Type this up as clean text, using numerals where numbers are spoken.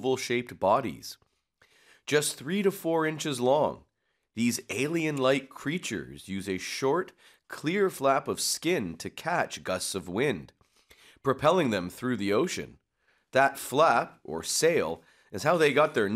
oval-shaped bodies. Just 3 to 4 inches long, these alien-like creatures use a short, clear flap of skin to catch gusts of wind, propelling them through the ocean. That flap, or sail, is how they got their